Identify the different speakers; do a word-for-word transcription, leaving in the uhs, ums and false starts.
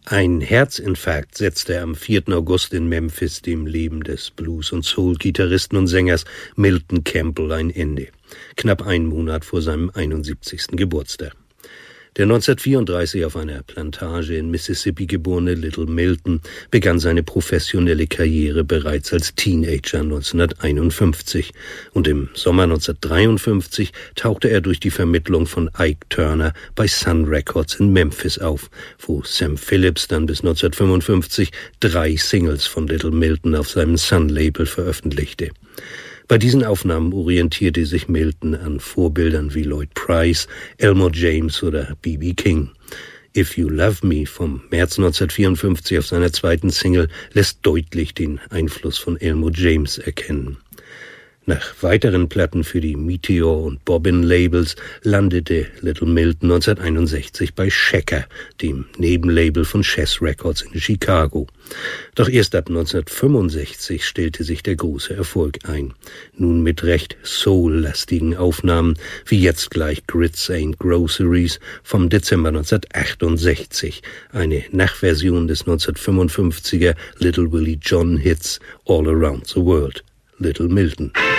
Speaker 1: Ein Herzinfarkt setzte am vierten August in Memphis dem Leben des Blues- und Soul-Gitarristen und Sängers Milton Campbell ein Ende, knapp einen Monat vor seinem einundsiebzigsten Geburtstag. Der neunzehnhundertvierunddreißig auf einer Plantage in Mississippi geborene Little Milton begann seine professionelle Karriere bereits als Teenager neunzehnhunderteinundfünfzig und im Sommer neunzehnhundertdreiundfünfzig tauchte er durch die Vermittlung von Ike Turner bei Sun Records in Memphis auf, wo Sam Phillips dann bis neunzehnhundertfünfundfünfzig drei Singles von Little Milton auf seinem Sun-Label veröffentlichte. Bei diesen Aufnahmen orientierte sich Milton an Vorbildern wie Lloyd Price, Elmore James oder B B King. If You Love Me vom März neunzehnhundertvierundfünfzig auf seiner zweiten Single lässt deutlich den Einfluss von Elmore James erkennen. Nach weiteren Platten für die Meteor und Bobbin Labels landete Little Milton neunzehnhunderteinundsechzig bei Checker, dem Nebenlabel von Chess Records in Chicago. Doch erst ab neunzehnhundertfünfundsechzig stellte sich der große Erfolg ein. Nun mit recht soul-lastigen Aufnahmen, wie jetzt gleich Grits Ain't Groceries vom Dezember neunzehnhundertachtundsechzig, eine Nachversion des neunzehnhundertfünfundfünfziger Little Willie John Hits All Around the World. Little Milton.